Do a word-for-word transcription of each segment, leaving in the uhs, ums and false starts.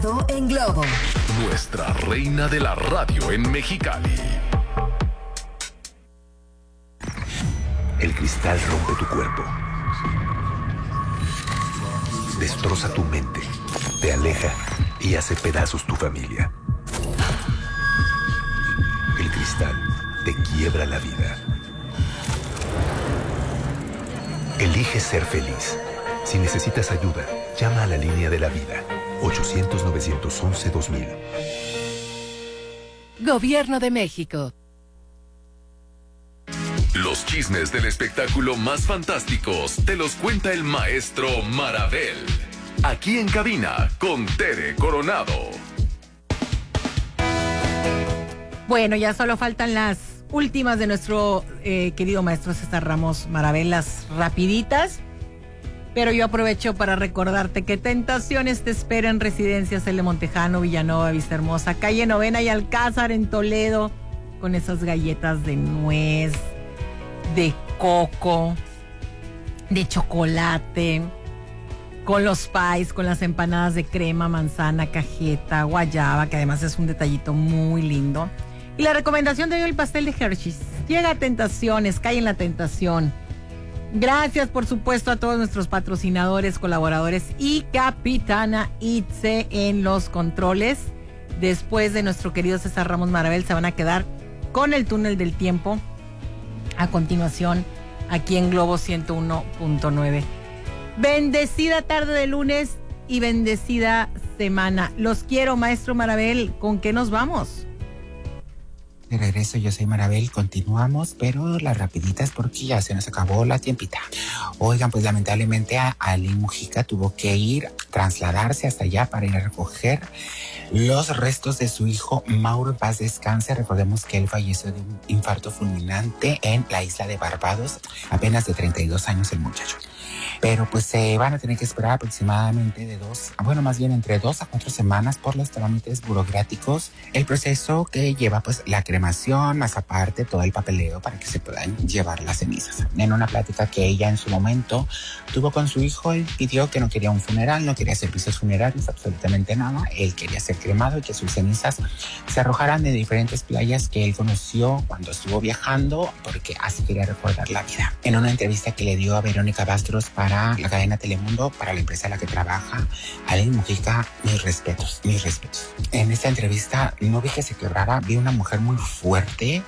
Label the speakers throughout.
Speaker 1: En Globo.
Speaker 2: Nuestra reina de la radio en Mexicali.
Speaker 3: El cristal rompe tu cuerpo. Destroza tu mente. Te aleja y hace pedazos tu familia. El cristal te quiebra la vida. Elige ser feliz. Si necesitas ayuda, llama a la línea de la vida. ochocientos, novecientos once, dos mil.
Speaker 1: Gobierno de México.
Speaker 2: Los chismes del espectáculo más fantásticos te los cuenta el maestro Marabel. Aquí en cabina con Tere Coronado.
Speaker 4: Bueno, ya solo faltan las últimas de nuestro eh, querido maestro César Ramos Marabel, las rapiditas. Pero yo aprovecho para recordarte que Tentaciones te espera en Residencias El Montejano, Villanova, Vista Hermosa, calle Novena y Alcázar en Toledo, con esas galletas de nuez, de coco, de chocolate, con los pies, con las empanadas de crema, manzana, cajeta, guayaba, que además es un detallito muy lindo. Y la recomendación de hoy, el pastel de Hershey's. Llega a Tentaciones, cae en la tentación. Gracias, por supuesto, a todos nuestros patrocinadores, colaboradores y Capitana Itze en los controles. Después de nuestro querido César Ramos Marabel, se van a quedar con el túnel del tiempo. A continuación, aquí en Globo ciento uno punto nueve. Bendecida tarde de lunes y bendecida semana. Los quiero, maestro Marabel. ¿Con qué nos vamos?
Speaker 5: De regreso, yo soy Marabel, continuamos, pero las rapiditas porque ya se nos acabó la tiempita. Oigan, pues lamentablemente a Ali Mujica tuvo que ir, trasladarse hasta allá para ir a recoger los restos de su hijo Mauro, en paz descanse. Recordemos que él falleció de un infarto fulminante en la isla de Barbados, apenas de treinta y dos años el muchacho. Pero pues se van a tener que esperar aproximadamente de dos, bueno, más bien entre dos a cuatro semanas por los trámites burocráticos. El proceso que lleva pues la cremación, más aparte todo el papeleo para que se puedan llevar las cenizas. En una plática que ella en su momento tuvo con su hijo, él pidió que no quería un funeral, no quería servicios funerarios, absolutamente nada. Él quería ser cremado y que sus cenizas se arrojaran de diferentes playas que él conoció cuando estuvo viajando, porque así quería recordar la vida. En una entrevista que le dio a Verónica Bastros para la cadena Telemundo, para la empresa en la que trabaja, Ali Mujica, mis respetos, mis respetos. En esta entrevista no vi que se quebrara, vi una mujer muy fuerte.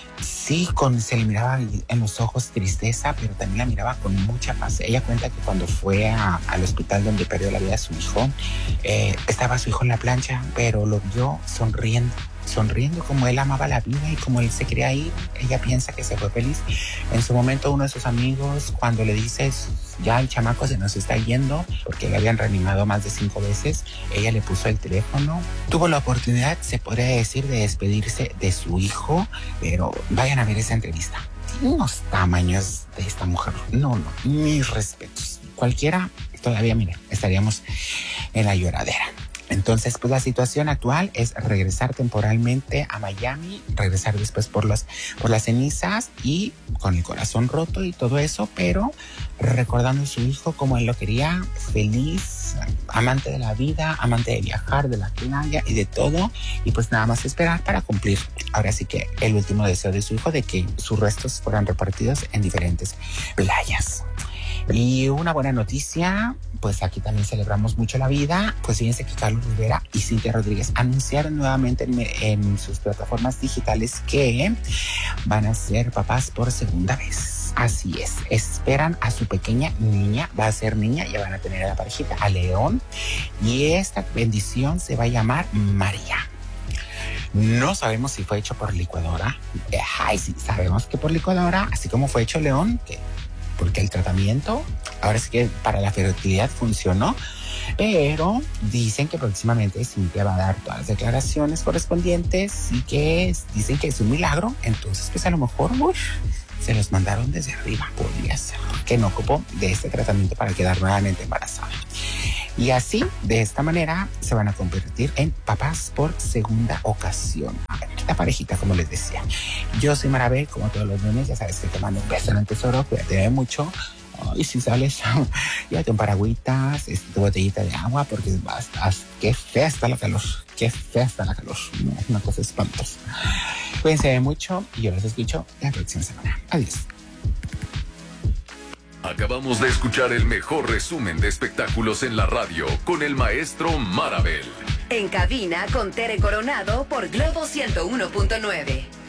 Speaker 5: Sí, con, se le miraba en los ojos tristeza, pero también la miraba con mucha paz. Ella cuenta que cuando fue a, al hospital donde perdió la vida su hijo, eh, estaba su hijo en la plancha, pero lo vio sonriendo. sonriendo como él amaba la vida y como él se quería ir. Ella piensa que se fue feliz. En su momento, uno de sus amigos, cuando le dice ya el chamaco se nos está yendo, porque le habían reanimado más de cinco veces, ella le puso el teléfono. Tuvo la oportunidad, se podría decir, de despedirse de su hijo, pero vayan a ver esa entrevista. Tiene unos tamaños de esta mujer. No, no, mis respetos. Cualquiera, todavía, miren, estaríamos en la lloradera. Entonces, pues la situación actual es regresar temporalmente a Miami, regresar después por las, por las cenizas y con el corazón roto y todo eso, pero recordando a su hijo como él lo quería, feliz, amante de la vida, amante de viajar, de la playa y de todo, y pues nada más esperar para cumplir ahora sí que el último deseo de su hijo, de que sus restos fueran repartidos en diferentes playas. Y una buena noticia, pues aquí también celebramos mucho la vida. Pues fíjense que Carlos Rivera y Cintia Rodríguez anunciaron nuevamente en, en sus plataformas digitales que van a ser papás por segunda vez. Así es, esperan a su pequeña niña, va a ser niña, ya van a tener a la parejita, a León, y esta bendición se va a llamar María. No sabemos si fue hecho por licuadora. Ay, sí, sabemos que por licuadora, así como fue hecho León, que porque el tratamiento, ahora sí que para la fertilidad funcionó, pero dicen que próximamente Cintia va a dar todas las declaraciones correspondientes y que dicen que es un milagro. Entonces, pues a lo mejor uy, se los mandaron desde arriba, podría ser, que no ocupó de este tratamiento para quedar nuevamente embarazada. Y así, de esta manera, se van a convertir en papás por segunda ocasión. La parejita, como les decía. Yo soy Marabel, como todos los lunes, ya sabes que te mando un beso en el tesoro, cuídate mucho. y si sales, llévate un paragüitas, este, tu botellita de agua, porque vas, vas, qué fea está la calor, qué fea está la calor, no, una cosa espantosa. Cuídense mucho y yo los escucho la próxima semana. Adiós.
Speaker 2: Acabamos de escuchar el mejor resumen de espectáculos en la radio con el maestro Marabel.
Speaker 1: En cabina con Tere Coronado por Globo ciento uno punto nueve.